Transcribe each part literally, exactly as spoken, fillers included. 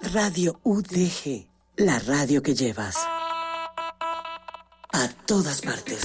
Radio U D G, la radio que llevas a todas partes.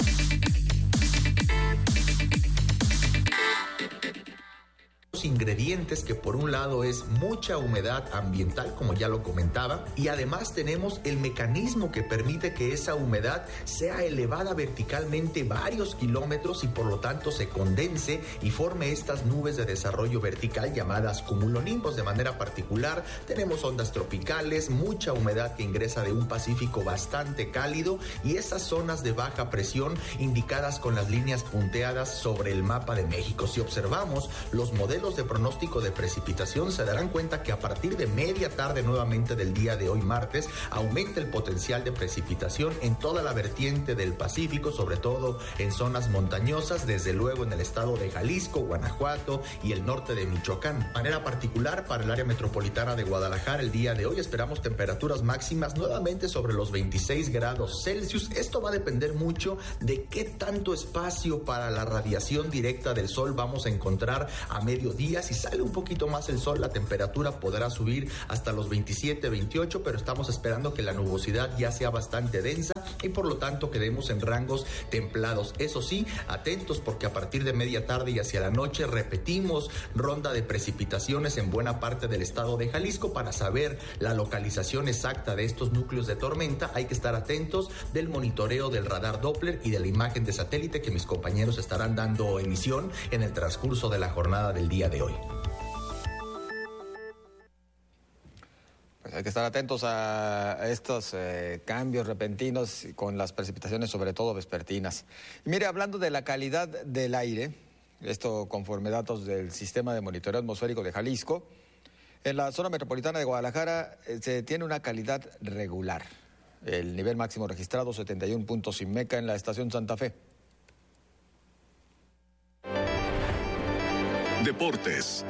Ingredientes que por un lado es mucha humedad ambiental, como ya lo comentaba, y además tenemos el mecanismo que permite que esa humedad sea elevada verticalmente varios kilómetros y por lo tanto se condense y forme estas nubes de desarrollo vertical llamadas cumulonimbos. De manera particular tenemos ondas tropicales, mucha humedad que ingresa de un Pacífico bastante cálido y esas zonas de baja presión indicadas con las líneas punteadas sobre el mapa de México. Si observamos los modelos de pronóstico de precipitación, se darán cuenta que a partir de media tarde nuevamente del día de hoy martes aumenta el potencial de precipitación en toda la vertiente del Pacífico, sobre todo en zonas montañosas, desde luego en el estado de Jalisco, Guanajuato y el norte de Michoacán. De manera particular para el área metropolitana de Guadalajara el día de hoy esperamos temperaturas máximas nuevamente sobre los veintiséis grados Celsius. Esto va a depender mucho de qué tanto espacio para la radiación directa del sol vamos a encontrar a mediodía. Si sale un poquito más el sol, la temperatura podrá subir hasta los veintisiete, veintiocho, pero estamos esperando que la nubosidad ya sea bastante densa y por lo tanto quedemos en rangos templados. Eso sí, atentos porque a partir de media tarde y hacia la noche repetimos ronda de precipitaciones en buena parte del estado de Jalisco. Para saber la localización exacta de estos núcleos de tormenta hay que estar atentos del monitoreo del radar Doppler y de la imagen de satélite que mis compañeros estarán dando emisión en el transcurso de la jornada del día de hoy. Pues hay que estar atentos a estos eh, cambios repentinos con las precipitaciones, sobre todo vespertinas. Y mire, hablando de la calidad del aire, esto conforme datos del Sistema de Monitoreo Atmosférico de Jalisco, en la zona metropolitana de Guadalajara eh, se tiene una calidad regular. El nivel máximo registrado, setenta y uno puntos INMECA en la estación Santa Fe. Deportes.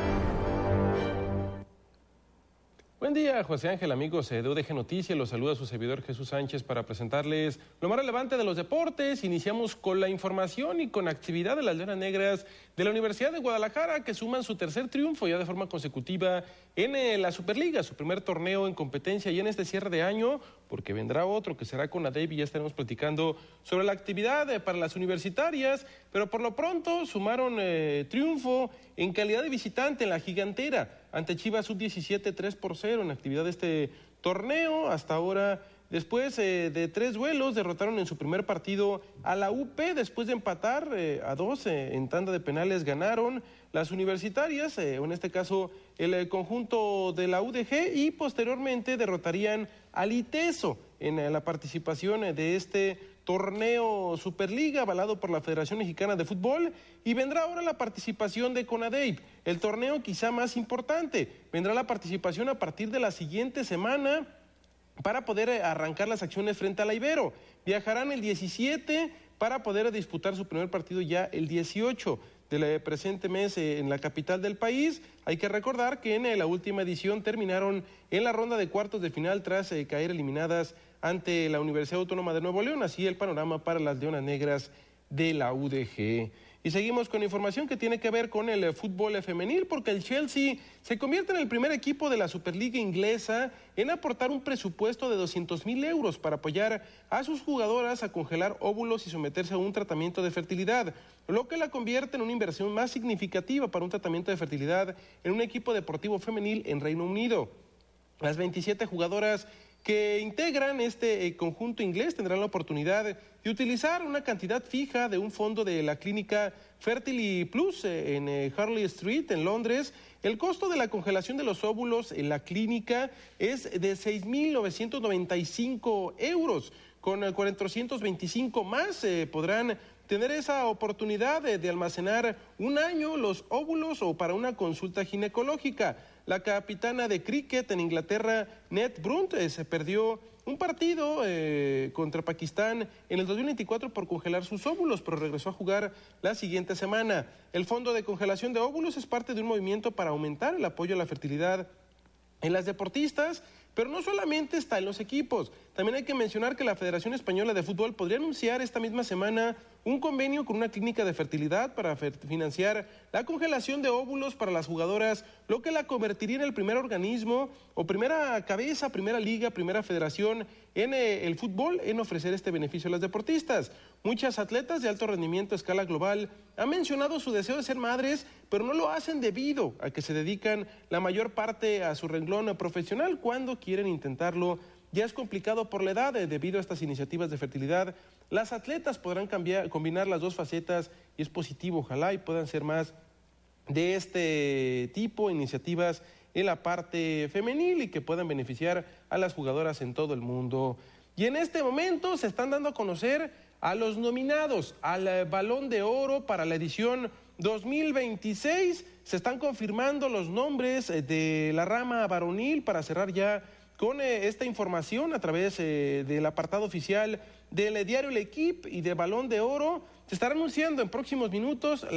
Buen día, José Ángel, amigos de U D G Noticias. Los saluda su servidor Jesús Sánchez para presentarles lo más relevante de los deportes. Iniciamos con la información y con actividad de las Leonas Negras de la Universidad de Guadalajara, que suman su tercer triunfo ya de forma consecutiva en la Superliga, su primer torneo en competencia y en este cierre de año, porque vendrá otro que será con CONADEIP y ya estaremos platicando sobre la actividad para las universitarias, pero por lo pronto sumaron eh, triunfo en calidad de visitante en la Gigantera ante Chivas sub diecisiete tres por cero en actividad de este torneo. Hasta ahora, después eh, de tres duelos, derrotaron en su primer partido a la U P, después de empatar eh, a dos eh, en tanda de penales, ganaron las universitarias, eh, en este caso el eh, conjunto de la U D G, y posteriormente derrotarían al ITESO en eh, la participación eh, de este torneo Superliga, avalado por la Federación Mexicana de Fútbol, y vendrá ahora la participación de CONADEIP, el torneo quizá más importante. Vendrá la participación a partir de la siguiente semana para poder arrancar las acciones frente a la Ibero. Viajarán el diecisiete para poder disputar su primer partido ya el dieciocho del presente mes en la capital del país. Hay que recordar que en la última edición terminaron en la ronda de cuartos de final tras eh, caer eliminadas ante la Universidad Autónoma de Nuevo León. Así el panorama para las Leonas Negras de la U D G. Y seguimos con información que tiene que ver con el fútbol femenil, porque el Chelsea se convierte en el primer equipo de la Superliga inglesa en aportar un presupuesto de doscientos mil euros para apoyar a sus jugadoras a congelar óvulos y someterse a un tratamiento de fertilidad, lo que la convierte en una inversión más significativa para un tratamiento de fertilidad en un equipo deportivo femenil en Reino Unido. Las veintisiete jugadoras que integran este eh, conjunto inglés tendrán la oportunidad de utilizar una cantidad fija de un fondo de la clínica Fertility Plus eh, en eh, Harley Street, en Londres. El costo de la congelación de los óvulos en la clínica es de seis mil novecientos noventa y cinco euros. Con eh, cuatrocientos veinticinco más eh, podrán tener esa oportunidad de, de almacenar un año los óvulos o para una consulta ginecológica. La capitana de cricket en Inglaterra, Ned Brunt, eh, se perdió un partido eh, contra Pakistán en el dos mil veinticuatro por congelar sus óvulos, pero regresó a jugar la siguiente semana. El Fondo de Congelación de Óvulos es parte de un movimiento para aumentar el apoyo a la fertilidad en las deportistas, Pero no solamente está en los equipos, también hay que mencionar que la Federación Española de Fútbol podría anunciar esta misma semana un convenio con una clínica de fertilidad para financiar la congelación de óvulos para las jugadoras, lo que la convertiría en el primer organismo o primera cabeza, primera liga, primera federación en eh, el fútbol en ofrecer este beneficio a las deportistas. Muchas atletas de alto rendimiento a escala global han mencionado su deseo de ser madres, pero no lo hacen debido a que se dedican la mayor parte a su renglón profesional. Cuando quieren intentarlo, ya es complicado por la edad. Eh, debido a estas iniciativas de fertilidad, las atletas podrán cambiar, combinar las dos facetas y es positivo. Ojalá y puedan ser más de este tipo, iniciativas en la parte femenil y que puedan beneficiar a las jugadoras en todo el mundo. Y en este momento se están dando a conocer a los nominados al Balón de Oro para la edición dos mil veintiséis. Se están confirmando los nombres de la rama varonil para cerrar ya con eh, esta información a través eh, del apartado oficial del diario El Equipo y de Balón de Oro. Se estará anunciando en próximos minutos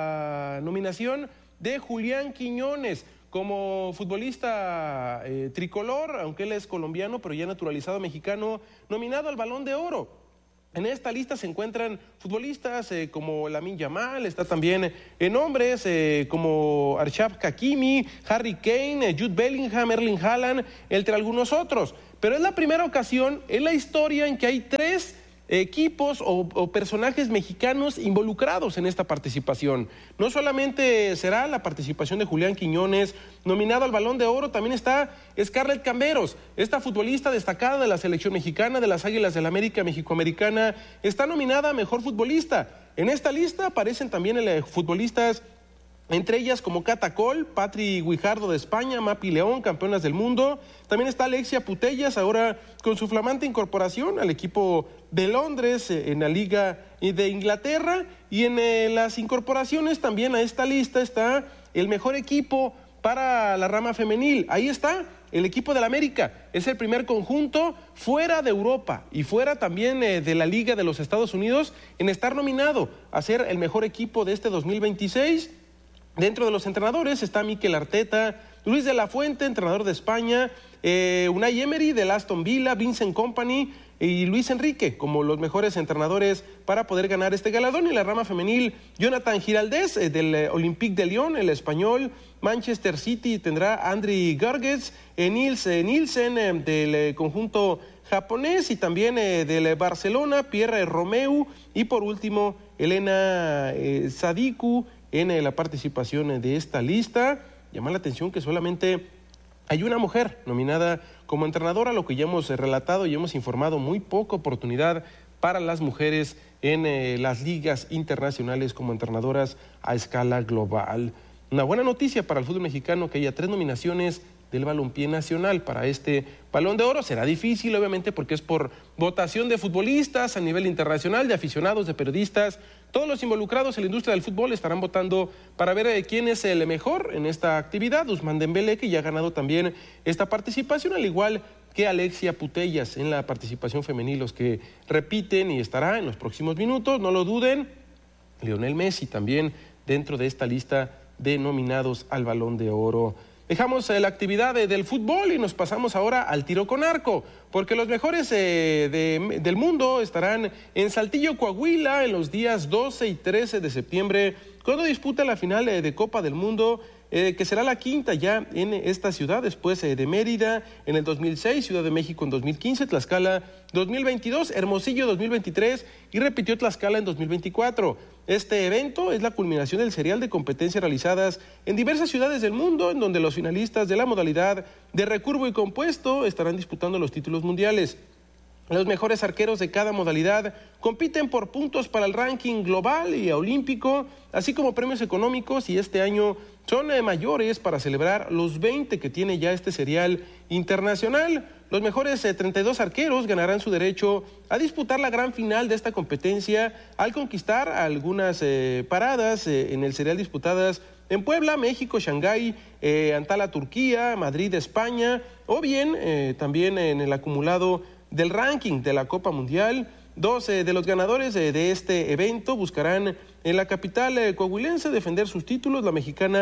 la nominación de Julián Quiñones como futbolista eh, tricolor, aunque él es colombiano, pero ya naturalizado mexicano, nominado al Balón de Oro. En esta lista se encuentran futbolistas eh, como Lamine Yamal, está también en hombres eh, como Achraf Hakimi, Harry Kane, eh, Jude Bellingham, Erling Haaland, entre algunos otros. Pero es la primera ocasión en la historia en que hay tres equipos o, o personajes mexicanos involucrados en esta participación. No solamente será la participación de Julián Quiñones, nominado al Balón de Oro, también está Scarlett Camberos, esta futbolista destacada de la selección mexicana, de las Águilas del la América Mexicoamericana, está nominada a Mejor Futbolista. En esta lista aparecen también eh, futbolistas, entre ellas como Cata Col, Patri Guijardo de España, Mapi León, campeonas del mundo. También está Alexia Putellas, ahora con su flamante incorporación al equipo de Londres, eh, en la Liga de Inglaterra. Y en eh, las incorporaciones también a esta lista está el mejor equipo para la rama femenil. Ahí está el equipo del América. Es el primer conjunto fuera de Europa y fuera también eh, de la Liga de los Estados Unidos en estar nominado a ser el mejor equipo de este dos mil veintiséis. Dentro de los entrenadores está Mikel Arteta, Luis de la Fuente, entrenador de España, eh, Unai Emery del Aston Villa, Vincent Kompany y Luis Enrique como los mejores entrenadores para poder ganar este galardón. Y en la rama femenil, Jonathan Giraldez eh, del eh, Olympique de Lyon, el español. Manchester City tendrá Andriy Gorges, eh, Nils eh, Nielsen eh, del eh, conjunto japonés y también eh, del eh, Barcelona, Pierre Romeu y por último Elena eh, Sadiku en la participación de esta lista. Llama la atención que solamente hay una mujer nominada como entrenadora, lo que ya hemos relatado y hemos informado, muy poca oportunidad para las mujeres en eh, las ligas internacionales como entrenadoras a escala global. Una buena noticia para el fútbol mexicano que haya tres nominaciones del balompié nacional para este Balón de Oro. Será difícil, obviamente, porque es por votación de futbolistas a nivel internacional, de aficionados, de periodistas. Todos los involucrados en la industria del fútbol estarán votando para ver eh, quién es el mejor en esta actividad. Ousmane Dembélé, que ya ha ganado también esta participación, al igual que Alexia Putellas en la participación femenil, los que repiten y estará en los próximos minutos, no lo duden. Lionel Messi también dentro de esta lista de nominados al Balón de Oro. Dejamos eh, la actividad eh, del fútbol y nos pasamos ahora al tiro con arco, porque los mejores eh, de, del mundo estarán en Saltillo, Coahuila, en los días doce y trece de septiembre, cuando disputa la final eh, de Copa del Mundo, eh, que será la quinta ya en esta ciudad, después eh, de Mérida en el dos mil seis, Ciudad de México en dos mil quince, Tlaxcala dos mil veintidós, Hermosillo dos mil veintitrés y repitió Tlaxcala en dos mil veinticuatro. Este evento es la culminación del serial de competencias realizadas en diversas ciudades del mundo, en donde los finalistas de la modalidad de recurvo y compuesto estarán disputando los títulos mundiales. Los mejores arqueros de cada modalidad compiten por puntos para el ranking global y olímpico, así como premios económicos, y este año son eh, mayores para celebrar los veinte que tiene ya este serial internacional. Los mejores eh, treinta y dos arqueros ganarán su derecho a disputar la gran final de esta competencia al conquistar algunas eh, paradas eh, en el serial disputadas en Puebla, México, Shanghái, eh, Antala, Turquía, Madrid, España, o bien eh, también en el acumulado del ranking de la Copa Mundial. Dos eh, de los ganadores eh, de este evento buscarán en la capital eh, coahuilense defender sus títulos. La mexicana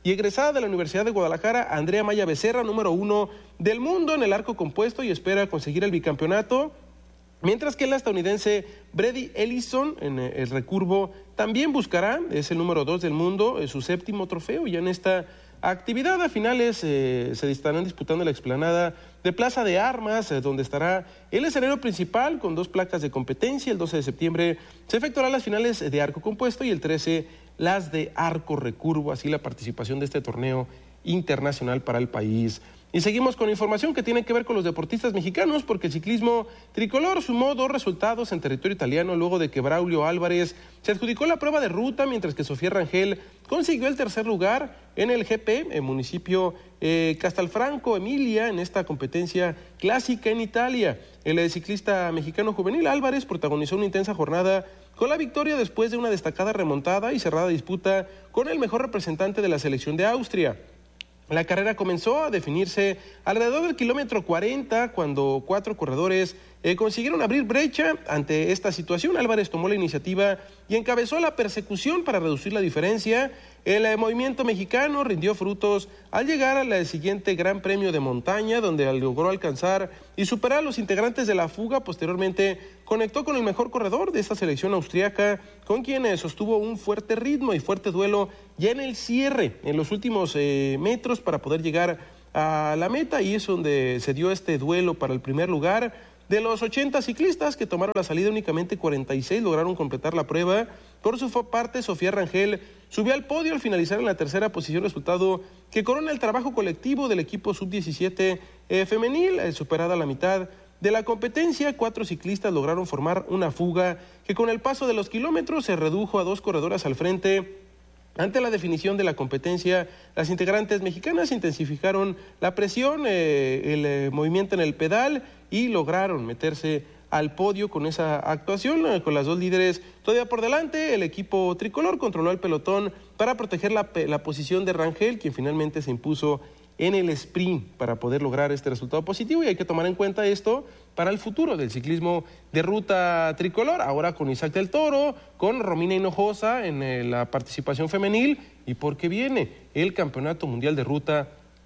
y egresada de la Universidad de Guadalajara, Andrea Maya Becerra, número uno del mundo en el arco compuesto y espera conseguir el bicampeonato. Mientras que la estadounidense Brady Ellison en el recurvo también buscará, es el número dos del mundo, su séptimo trofeo ya en esta actividad. A finales eh, se estarán disputando la explanada de Plaza de Armas, eh, donde estará el escenario principal con dos placas de competencia. El doce de septiembre se efectuarán las finales de arco compuesto y el trece las de arco recurvo, así la participación de este torneo internacional para el país. Y seguimos con información que tiene que ver con los deportistas mexicanos, porque el ciclismo tricolor sumó dos resultados en territorio italiano luego de que Braulio Álvarez se adjudicó la prueba de ruta, mientras que Sofía Rangel consiguió el tercer lugar en el G P, en municipio eh, Castelfranco Emilia, en esta competencia clásica en Italia. El ciclista mexicano juvenil Álvarez protagonizó una intensa jornada con la victoria después de una destacada remontada y cerrada disputa con el mejor representante de la selección de Austria. La carrera comenzó a definirse alrededor del kilómetro cuarenta, cuando cuatro corredores eh, consiguieron abrir brecha ante esta situación. Álvarez tomó la iniciativa y encabezó la persecución para reducir la diferencia. El eh, movimiento mexicano rindió frutos al llegar al siguiente Gran Premio de Montaña, donde logró alcanzar y superar a los integrantes de la fuga. Posteriormente conectó con el mejor corredor de esta selección austriaca, con quien eh, sostuvo un fuerte ritmo y fuerte duelo ya en el cierre, en los últimos eh, metros para poder llegar a la meta, y es donde se dio este duelo para el primer lugar. De los ochenta ciclistas que tomaron la salida, únicamente cuarenta y seis lograron completar la prueba. Por su parte, Sofía Rangel subió al podio al finalizar en la tercera posición, resultado que corona el trabajo colectivo del equipo sub diecisiete eh, femenil. Eh, superada la mitad de la competencia, cuatro ciclistas lograron formar una fuga que con el paso de los kilómetros se redujo a dos corredoras al frente. Ante la definición de la competencia, las integrantes mexicanas intensificaron la presión, eh, el eh, movimiento en el pedal, y lograron meterse al podio con esa actuación, eh, con las dos líderes todavía por delante. El equipo tricolor controló el pelotón para proteger la, la posición de Rangel, quien finalmente se impuso en el sprint para poder lograr este resultado positivo, y hay que tomar en cuenta esto para el futuro del ciclismo de ruta tricolor, ahora con Isaac del Toro, con Romina Hinojosa en eh, la participación femenil, y porque viene el Campeonato Mundial de Ruta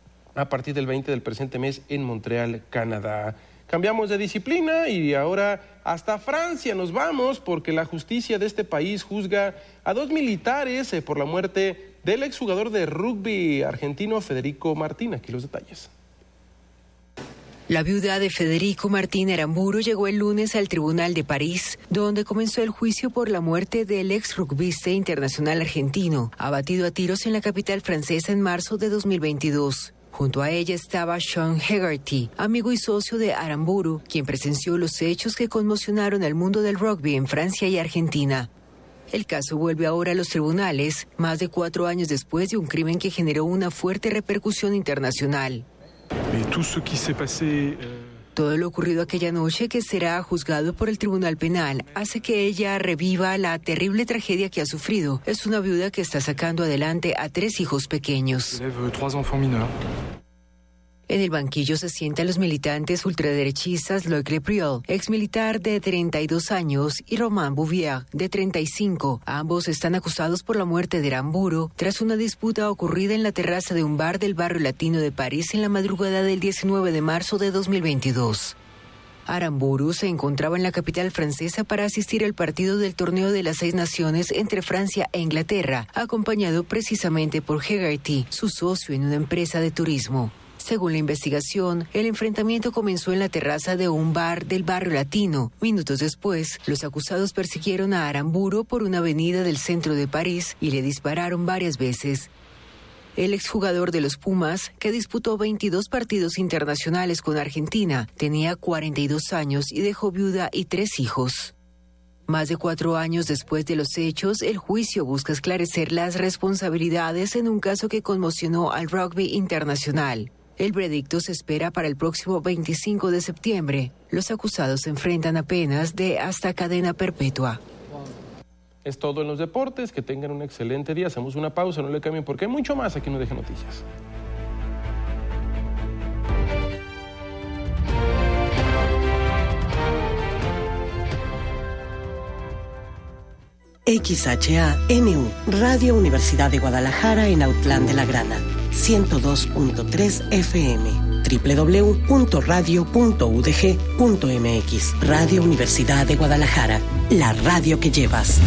a partir del veinte del presente mes en Montreal, Canadá. Cambiamos de disciplina y ahora hasta Francia nos vamos, porque la justicia de este país juzga a dos militares eh, por la muerte del exjugador de rugby argentino Federico Martín. Aquí los detalles. La viuda de Federico Martín Aramburu llegó el lunes al Tribunal de París, donde comenzó el juicio por la muerte del ex rugbyista internacional argentino, abatido a tiros en la capital francesa en marzo de dos mil veintidós. Junto a ella estaba Sean Hegarty, amigo y socio de Aramburu, quien presenció los hechos que conmocionaron al mundo del rugby en Francia y Argentina. El caso vuelve ahora a los tribunales, más de cuatro años después de un crimen que generó una fuerte repercusión internacional. Todo lo ocurrido aquella noche, que será juzgado por el Tribunal Penal, hace que ella reviva la terrible tragedia que ha sufrido. Es una viuda que está sacando adelante a tres hijos pequeños. En el banquillo se sientan los militantes ultraderechistas Loic Le Priol, ex militar de treinta y dos años, y Romain Bouvier, de treinta y cinco. Ambos están acusados por la muerte de Aramburu tras una disputa ocurrida en la terraza de un bar del barrio latino de París en la madrugada del diecinueve de marzo de dos mil veintidós. Aramburu se encontraba en la capital francesa para asistir al partido del torneo de las seis naciones entre Francia e Inglaterra, acompañado precisamente por Hegarty, su socio en una empresa de turismo. Según la investigación, el enfrentamiento comenzó en la terraza de un bar del barrio latino. Minutos después, los acusados persiguieron a Aramburu por una avenida del centro de París y le dispararon varias veces. El exjugador de los Pumas, que disputó veintidós partidos internacionales con Argentina, tenía cuarenta y dos años y dejó viuda y tres hijos. Más de cuatro años después de los hechos, el juicio busca esclarecer las responsabilidades en un caso que conmocionó al rugby internacional. El veredicto se espera para el próximo veinticinco de septiembre. Los acusados se enfrentan a penas de hasta cadena perpetua. Es todo en los deportes. Que tengan un excelente día. Hacemos una pausa, no le cambien porque hay mucho más aquí en U D G Noticias. X H A N U, Radio Universidad de Guadalajara en Autlán de la Grana, ciento dos punto tres F M, doble u doble u doble u punto radio punto u d g punto m x. Radio Universidad de Guadalajara, la radio que llevas.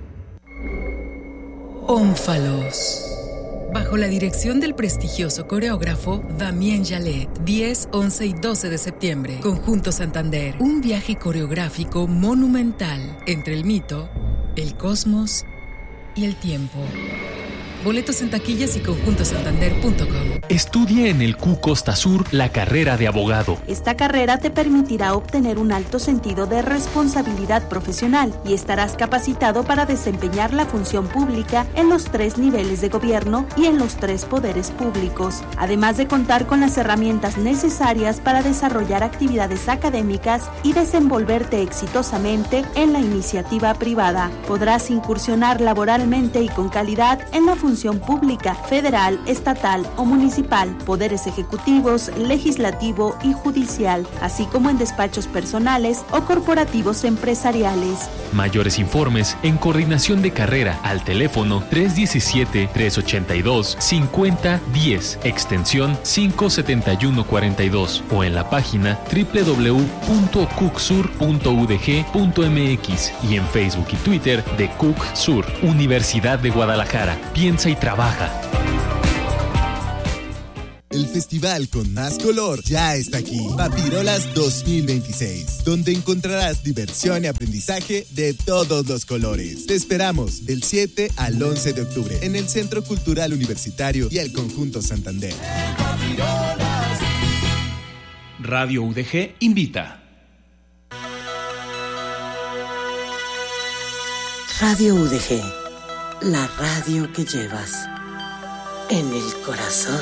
Ónfalos. Bajo la dirección del prestigioso coreógrafo Damien Jalet, diez, once y doce de septiembre, Conjunto Santander. Un viaje coreográfico monumental entre el mito, el cosmos y el tiempo. Boletos en taquillas y conjunto santander punto com. Estudie en el Q Costa Sur la carrera de abogado. Esta carrera te permitirá obtener un alto sentido de responsabilidad profesional y estarás capacitado para desempeñar la función pública en los tres niveles de gobierno y en los tres poderes públicos, además de contar con las herramientas necesarias para desarrollar actividades académicas y desenvolverte exitosamente en la iniciativa privada. Podrás incursionar laboralmente y con calidad en la función función pública, federal, estatal o municipal, poderes ejecutivos, legislativo y judicial, así como en despachos personales o corporativos empresariales. Mayores informes en coordinación de carrera al teléfono tres uno siete, tres ocho dos, cinco cero uno cero, extensión cinco siete uno cuatro dos o en la página doble u doble u doble u punto cucsur punto u d g punto m x y en Facebook y Twitter de CUCSUR, Universidad de Guadalajara. Piensa y trabaja. El festival con más color ya está aquí, Papirolas dos mil veintiséis, donde encontrarás diversión y aprendizaje de todos los colores. Te esperamos del siete al once de octubre en el Centro Cultural Universitario y el Conjunto Santander. Radio U D G invita. Radio U D G, la radio que llevas en el corazón.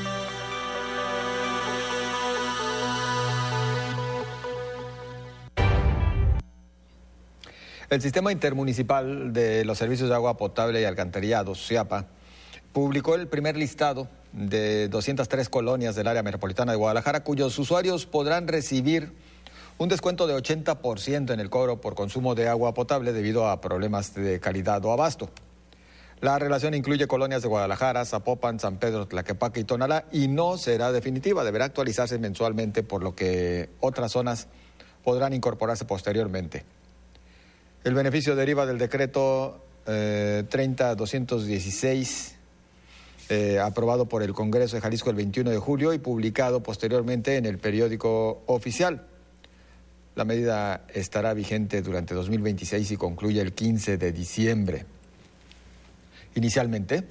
El Sistema Intermunicipal de los Servicios de Agua Potable y Alcantarillado, SIAPA, publicó el primer listado de doscientas tres colonias del área metropolitana de Guadalajara, cuyos usuarios podrán recibir un descuento de ochenta por ciento en el cobro por consumo de agua potable debido a problemas de calidad o abasto. La relación incluye colonias de Guadalajara, Zapopan, San Pedro, Tlaquepaque y Tonalá y no será definitiva, deberá actualizarse mensualmente, por lo que otras zonas podrán incorporarse posteriormente. El beneficio deriva del decreto eh, treinta doscientos dieciséis, eh, aprobado por el Congreso de Jalisco el veintiuno de julio y publicado posteriormente en el periódico oficial. La medida estará vigente durante dos mil veintiséis y concluye el quince de diciembre. Inicialmente,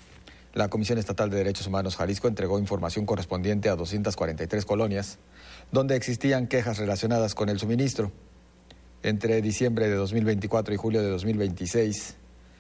la Comisión Estatal de Derechos Humanos Jalisco entregó información correspondiente a doscientas cuarenta y tres colonias, donde existían quejas relacionadas con el suministro. Entre diciembre de dos mil veinticuatro y julio de dos mil veintiséis,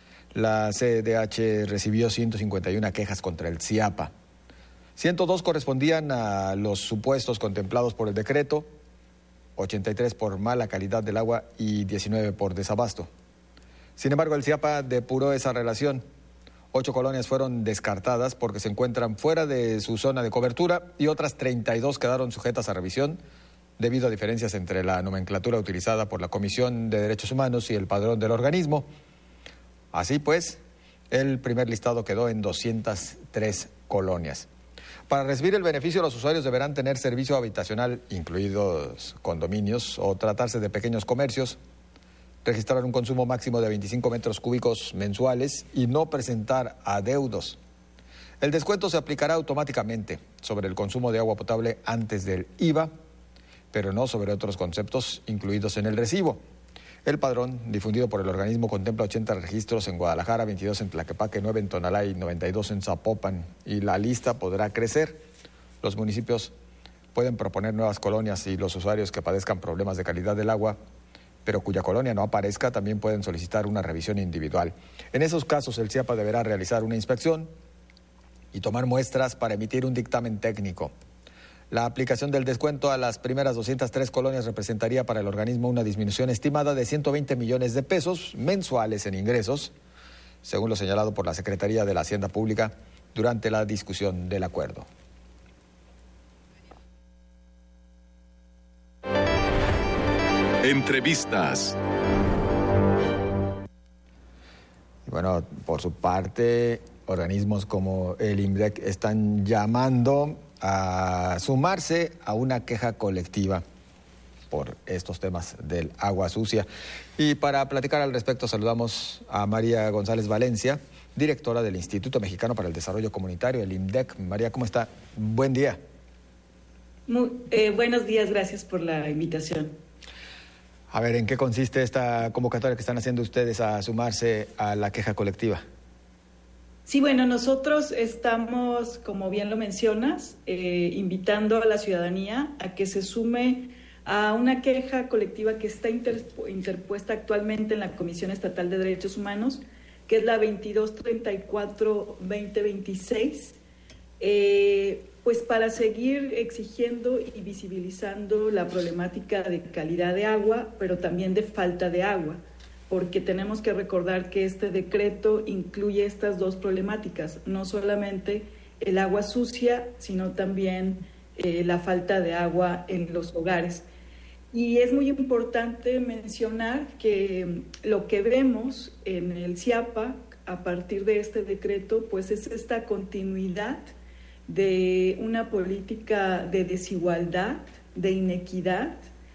la C D H recibió ciento cincuenta y una quejas contra el SIAPA. ciento dos correspondían a los supuestos contemplados por el decreto, ochenta y tres por mala calidad del agua y diecinueve por desabasto. Sin embargo, el SIAPA depuró esa relación. Ocho colonias fueron descartadas porque se encuentran fuera de su zona de cobertura y otras treinta y dos quedaron sujetas a revisión debido a diferencias entre la nomenclatura utilizada por la Comisión de Derechos Humanos y el padrón del organismo. Así pues, el primer listado quedó en doscientas tres colonias. Para recibir el beneficio, los usuarios deberán tener servicio habitacional, incluidos condominios, o tratarse de pequeños comercios, registrar un consumo máximo de veinticinco metros cúbicos mensuales y no presentar adeudos. El descuento se aplicará automáticamente sobre el consumo de agua potable antes del I V A, pero no sobre otros conceptos incluidos en el recibo. El padrón, difundido por el organismo, contempla ochenta registros en Guadalajara, veintidós en Tlaquepaque, nueve en Tonalá y noventa y dos en Zapopan, y la lista podrá crecer. Los municipios pueden proponer nuevas colonias y los usuarios que padezcan problemas de calidad del agua, pero cuya colonia no aparezca, también pueden solicitar una revisión individual. En esos casos, el SIAPA deberá realizar una inspección y tomar muestras para emitir un dictamen técnico. La aplicación del descuento a las primeras doscientas tres colonias representaría para el organismo una disminución estimada de ciento veinte millones de pesos mensuales en ingresos, según lo señalado por la Secretaría de la Hacienda Pública durante la discusión del acuerdo. Entrevistas. Bueno, por su parte, organismos como el IMDEC están llamando a sumarse a una queja colectiva por estos temas del agua sucia. Y para platicar al respecto saludamos a María González Valencia, directora del Instituto Mexicano para el Desarrollo Comunitario, el IMDEC. María, ¿cómo está? Buen día. Muy, eh, buenos días, gracias por la invitación. A ver, ¿en qué consiste esta convocatoria que están haciendo ustedes a sumarse a la queja colectiva? Sí, bueno, nosotros estamos, como bien lo mencionas, eh, invitando a la ciudadanía a que se sume a una queja colectiva que está interpuesta actualmente en la Comisión Estatal de Derechos Humanos, que es la veintidós treinta y cuatro veinte veintiséis, eh, pues para seguir exigiendo y visibilizando la problemática de calidad de agua, pero también de falta de agua, porque tenemos que recordar que este decreto incluye estas dos problemáticas, no solamente el agua sucia, sino también eh, la falta de agua en los hogares. Y es muy importante mencionar que lo que vemos en el CIAPA a partir de este decreto, pues es esta continuidad de una política de desigualdad, de inequidad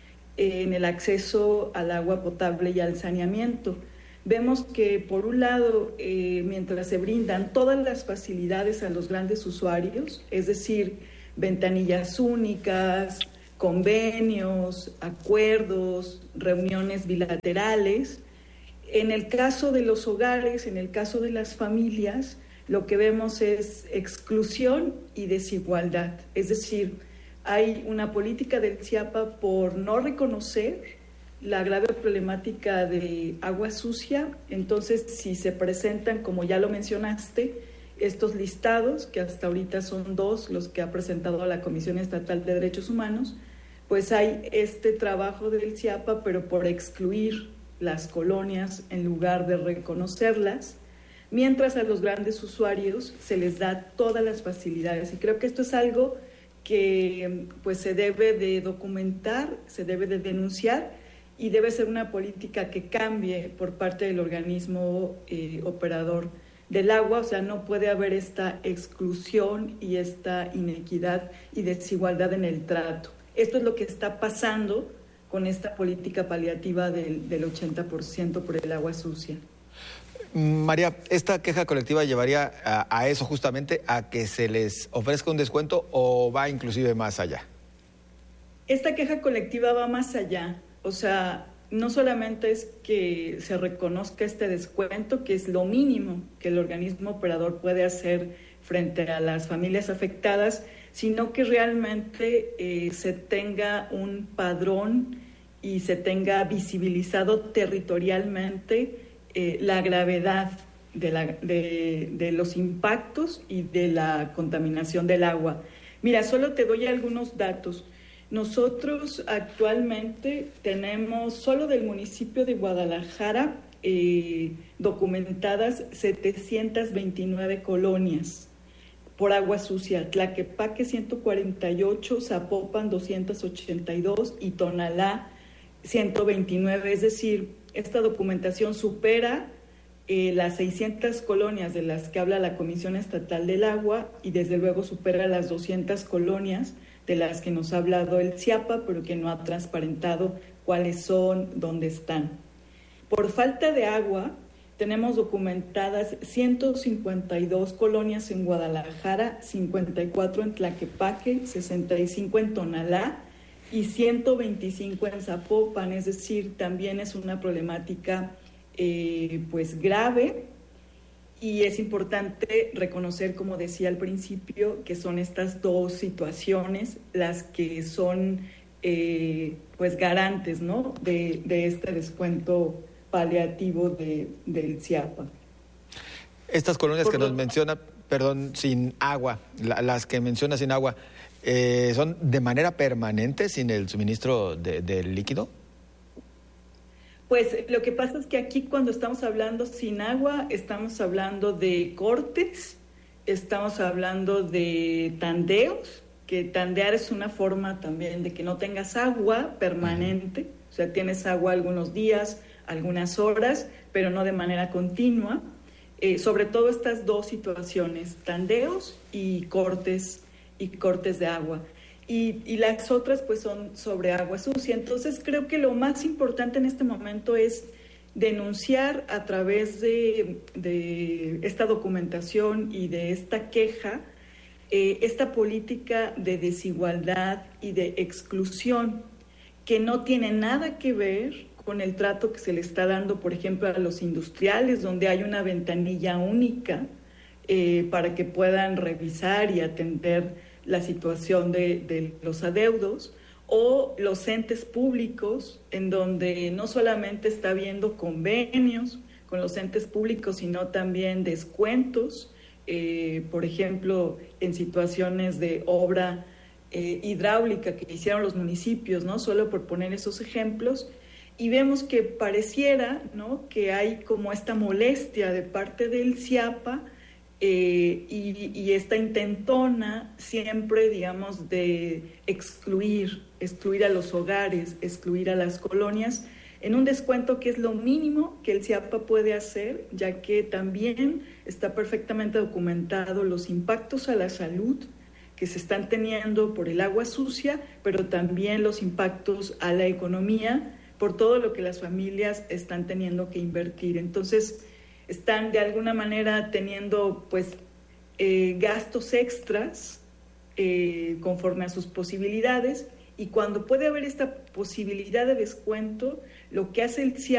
en el acceso al agua potable y al saneamiento. Vemos que, por un lado, eh, mientras se brindan todas las facilidades a los grandes usuarios, es decir, ventanillas únicas, convenios, acuerdos, reuniones bilaterales, en el caso de los hogares, en el caso de las familias, lo que vemos es exclusión y desigualdad. Es decir, hay una política del CIAPA por no reconocer la grave problemática de agua sucia. Entonces, si se presentan, como ya lo mencionaste, estos listados, que hasta ahorita son dos los que ha presentado la Comisión Estatal de Derechos Humanos, pues hay este trabajo del CIAPA, pero por excluir las colonias en lugar de reconocerlas, mientras a los grandes usuarios se les da todas las facilidades. Y creo que esto es algo que pues se debe de documentar, se debe de denunciar y debe ser una política que cambie por parte del organismo eh, operador del agua. O sea, no puede haber esta exclusión y esta inequidad y desigualdad en el trato. Esto es lo que está pasando con esta política paliativa del, del ochenta por ciento por el agua sucia. María, ¿esta queja colectiva llevaría a, a eso justamente, a que se les ofrezca un descuento o va inclusive más allá? Esta queja colectiva va más allá. O sea, no solamente es que se reconozca este descuento, que es lo mínimo que el organismo operador puede hacer frente a las familias afectadas, sino que realmente eh, se tenga un padrón y se tenga visibilizado territorialmente Eh, la gravedad de, la, de, de los impactos y de la contaminación del agua. Mira, solo te doy algunos datos. Nosotros actualmente tenemos solo del municipio de Guadalajara eh, documentadas setecientas veintinueve colonias por agua sucia, Tlaquepaque ciento cuarenta y ocho, Zapopan doscientos ochenta y dos y Tonalá ciento veintinueve, es decir, esta documentación supera eh, las seiscientas colonias de las que habla la Comisión Estatal del Agua y desde luego supera las doscientas colonias de las que nos ha hablado el CIAPA, pero que no ha transparentado cuáles son, dónde están. Por falta de agua, tenemos documentadas ciento cincuenta y dos colonias en Guadalajara, cincuenta y cuatro en Tlaquepaque, sesenta y cinco en Tonalá, y ciento veinticinco en Zapopan, es decir, también es una problemática eh, pues grave, y es importante reconocer, como decía al principio, que son estas dos situaciones las que son eh, pues garantes, ¿no?, de, de este descuento paliativo de, del CIAPA. Estas colonias Por que lo... nos menciona, perdón, sin agua, la, las que menciona sin agua, Eh, ¿son de manera permanente sin el suministro de, del líquido? Pues lo que pasa es que aquí cuando estamos hablando sin agua, estamos hablando de cortes, estamos hablando de tandeos, que tandear es una forma también de que no tengas agua permanente, o sea, tienes agua algunos días, algunas horas, pero no de manera continua. eh, sobre todo estas dos situaciones, tandeos y cortes, y cortes de agua. Y, y las otras pues son sobre agua sucia. Entonces creo que lo más importante en este momento es denunciar a través de, de esta documentación y de esta queja eh, esta política de desigualdad y de exclusión que no tiene nada que ver con el trato que se le está dando, por ejemplo, a los industriales, donde hay una ventanilla única eh, para que puedan revisar y atender la situación de, de los adeudos, o los entes públicos, en donde no solamente está habiendo convenios con los entes públicos, sino también descuentos, eh, por ejemplo, en situaciones de obra eh, hidráulica que hicieron los municipios, ¿no? Solo por poner esos ejemplos. Y vemos que pareciera, ¿no?, que hay como esta molestia de parte del CIAPA eh, y, y esta intentona siempre, digamos, de excluir, excluir a los hogares, excluir a las colonias, en un descuento que es lo mínimo que el CIAPA puede hacer, ya que también está perfectamente documentado los impactos a la salud que se están teniendo por el agua sucia, pero también los impactos a la economía, por todo lo que las familias están teniendo que invertir. Entonces, están de alguna manera teniendo pues eh, gastos extras eh, conforme a sus posibilidades, y cuando puede haber esta posibilidad de descuento, lo que hace el C I A